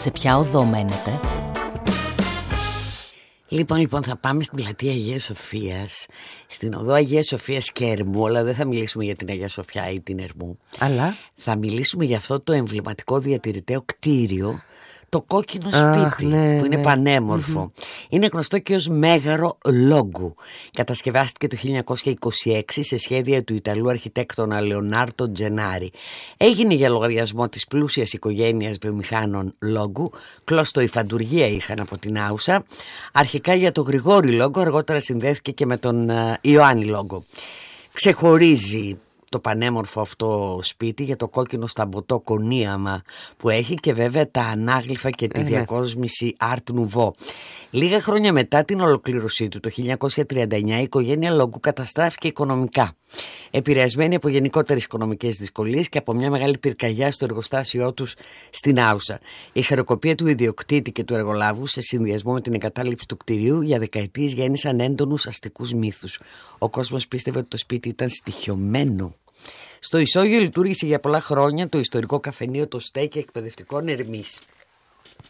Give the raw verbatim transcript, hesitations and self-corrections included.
σε ποια οδό μένετε? Λοιπόν, λοιπόν, θα πάμε στην πλατεία Αγίας Σοφίας, στην οδό Αγίας Σοφίας και Ερμού, αλλά δεν θα μιλήσουμε για την Αγία Σοφιά ή την Ερμού. Αλλά θα μιλήσουμε για αυτό το εμβληματικό διατηρηταίο κτίριο, το κόκκινο Αχ, σπίτι, ναι, που είναι ναι. πανέμορφο. Mm-hmm. Είναι γνωστό και ως Μέγαρο Λόγκου. Κατασκευάστηκε το χίλια εννιακόσια είκοσι έξι σε σχέδια του Ιταλού αρχιτέκτονα Λεωνάρντο Τζενάρη. Έγινε για λογαριασμό της πλούσιας οικογένειας βιομηχάνων Λόγκου. Κλωστοϊφαντουργία είχαν από την Άουσα. Αρχικά για τον Γρηγόρη Λόγκο, αργότερα συνδέθηκε και με τον uh, Ιωάννη Λόγκο. Ξεχωρίζει το πανέμορφο αυτό σπίτι για το κόκκινο σταμποτό κονίαμα που έχει και βέβαια τα ανάγλυφα και τη ε, ναι. διακόσμηση Art Nouveau. Λίγα χρόνια μετά την ολοκλήρωσή του, το χίλια εννιακόσια τριάντα εννιά, η οικογένεια Λόγκου καταστράφηκε οικονομικά. Επηρεασμένη από γενικότερες οικονομικές δυσκολίες και από μια μεγάλη πυρκαγιά στο εργοστάσιό τους στην Άουσα. Η χρεοκοπία του ιδιοκτήτη και του εργολάβου, σε συνδυασμό με την εγκατάλειψη του κτηρίου, για δεκαετίες γέννησαν έντονους αστικούς μύθους. Ο κόσμος πίστευε ότι το σπίτι ήταν στοιχειωμένο. Στο ισόγειο λειτουργήσε για πολλά χρόνια το ιστορικό καφενείο το Στέκ Εκπαιδευτικών Ερμής.